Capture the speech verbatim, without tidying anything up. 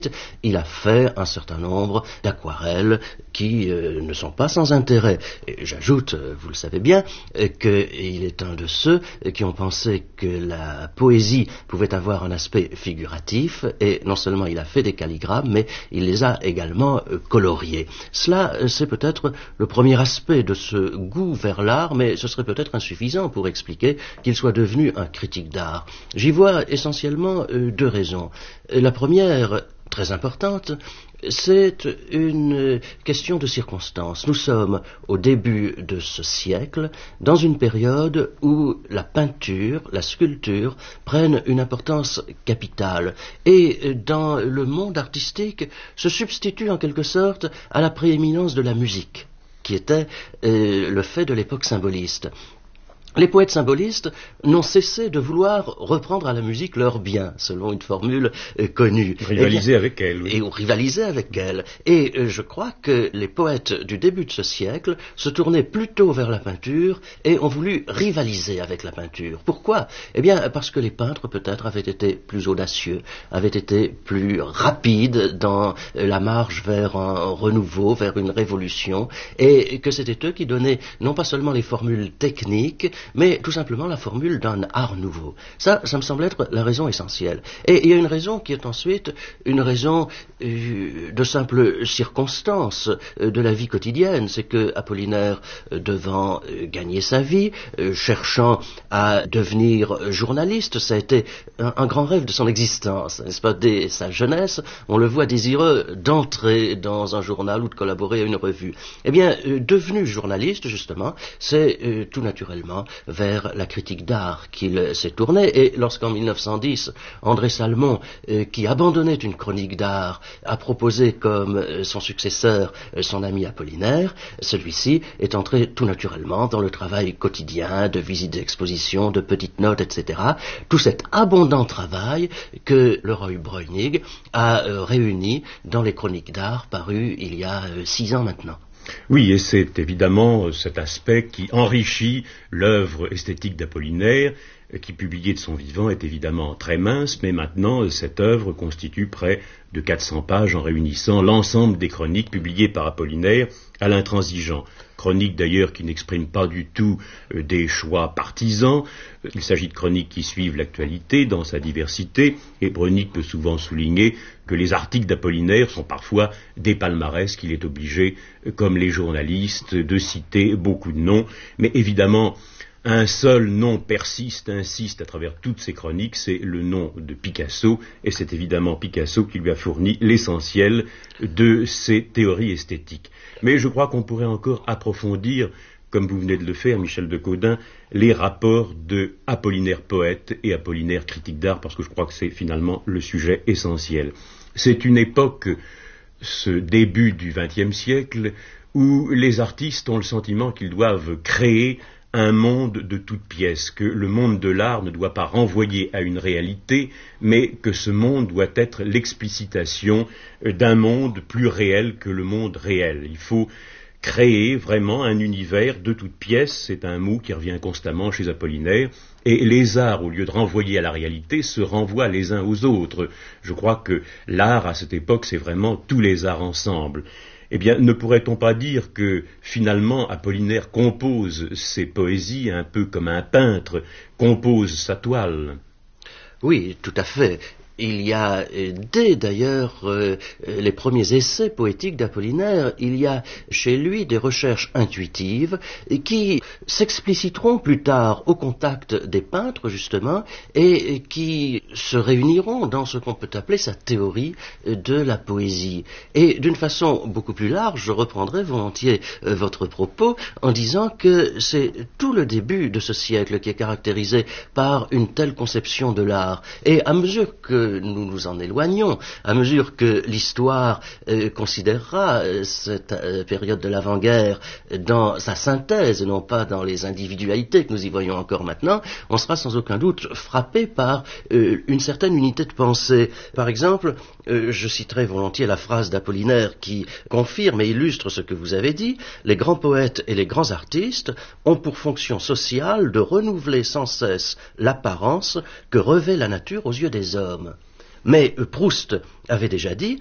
Il a fait un certain nombre d'aquarelles qui euh, ne sont pas sans intérêt. Et j'ajoute, euh, vous le savez bien, euh, qu'il est un de ceux qui ont pensé que la poésie pouvait avoir un aspect figuratif, et non seulement il a fait des calligrammes, mais il les a également euh, coloriés. Cela, euh, c'est peut-être le premier aspect de ce goût vers l'art, mais ce serait peut-être insuffisant pour expliquer qu'il soit devenu un critique d'art. J'y vois essentiellement euh, deux raisons. La première, très importante, c'est une question de circonstance. Nous sommes au début de ce siècle, dans une période où la peinture, la sculpture prennent une importance capitale, et dans le monde artistique se substitue en quelque sorte à la prééminence de la musique, qui était euh, le fait de l'époque symboliste. Les poètes symbolistes n'ont cessé de vouloir reprendre à la musique leur bien, selon une formule euh, connue. Rivaliser avec elle, oui. Et rivaliser avec elle. Et euh, je crois que les poètes du début de ce siècle se tournaient plutôt vers la peinture et ont voulu rivaliser avec la peinture. Pourquoi ? Eh bien, parce que les peintres, peut-être, avaient été plus audacieux, avaient été plus rapides dans euh, la marche vers un renouveau, vers une révolution, et que c'était eux qui donnaient non pas seulement les formules techniques, mais tout simplement la formule d'un art nouveau. Ça, ça me semble être la raison essentielle. Et il y a une raison qui est ensuite une raison euh, de simple circonstance euh, de la vie quotidienne. C'est que Apollinaire, euh, devant euh, gagner sa vie, euh, cherchant à devenir journaliste, ça a été un, un grand rêve de son existence, n'est-ce pas ? Dès sa jeunesse, on le voit désireux d'entrer dans un journal ou de collaborer à une revue. Eh bien, euh, devenu journaliste, justement, c'est euh, tout naturellement vers la critique d'art qu'il s'est tourné, et lorsqu'en mille neuf cent dix, André Salmon, euh, qui abandonnait une chronique d'art, a proposé comme euh, son successeur euh, son ami Apollinaire, celui-ci est entré tout naturellement dans le travail quotidien de visites d'exposition, de petites notes, et cetera. Tout cet abondant travail que Leroy Breunig a euh, réuni dans les chroniques d'art parues il y a euh, six ans maintenant. Oui, et c'est évidemment cet aspect qui enrichit l'œuvre esthétique d'Apollinaire, qui, publiée de son vivant, est évidemment très mince, mais maintenant, cette œuvre constitue près de quatre cents pages en réunissant l'ensemble des chroniques publiées par Apollinaire à l'Intransigeant. Chroniques d'ailleurs qui n'expriment pas du tout euh, des choix partisans. Il s'agit de chroniques qui suivent l'actualité dans sa diversité, et Breunig peut souvent souligner que les articles d'Apollinaire sont parfois des palmarès qu'il est obligé, euh, comme les journalistes, de citer beaucoup de noms, mais évidemment, un seul nom persiste, insiste à travers toutes ces chroniques, c'est le nom de Picasso, et c'est évidemment Picasso qui lui a fourni l'essentiel de ses théories esthétiques. Mais je crois qu'on pourrait encore approfondir, comme vous venez de le faire, Michel de Caudin, les rapports de Apollinaire poète et Apollinaire critique d'art, parce que je crois que c'est finalement le sujet essentiel. C'est une époque, ce début du vingtième siècle, où les artistes ont le sentiment qu'ils doivent créer un monde de toutes pièces, que le monde de l'art ne doit pas renvoyer à une réalité, mais que ce monde doit être l'explicitation d'un monde plus réel que le monde réel. Il faut créer vraiment un univers de toutes pièces, c'est un mot qui revient constamment chez Apollinaire, et les arts, au lieu de renvoyer à la réalité, se renvoient les uns aux autres. Je crois que l'art, à cette époque, c'est vraiment tous les arts ensemble. Eh bien, ne pourrait-on pas dire que, finalement, Apollinaire compose ses poésies un peu comme un peintre compose sa toile ? Oui, tout à fait. Il y a, dès d'ailleurs euh, les premiers essais poétiques d'Apollinaire, il y a chez lui des recherches intuitives qui s'expliciteront plus tard au contact des peintres, justement, et qui se réuniront dans ce qu'on peut appeler sa théorie de la poésie. Et d'une façon beaucoup plus large, je reprendrai volontiers euh, votre propos en disant que c'est tout le début de ce siècle qui est caractérisé par une telle conception de l'art. Et à mesure que nous nous en éloignons, à mesure que l'histoire euh, considérera euh, cette euh, période de l'avant-guerre dans sa synthèse, et non pas dans les individualités que nous y voyons encore maintenant, on sera sans aucun doute frappé par euh, une certaine unité de pensée. Par exemple, euh, je citerai volontiers la phrase d'Apollinaire qui confirme et illustre ce que vous avez dit: les grands poètes et les grands artistes ont pour fonction sociale de renouveler sans cesse l'apparence que revêt la nature aux yeux des hommes. Mais Proust avait déjà dit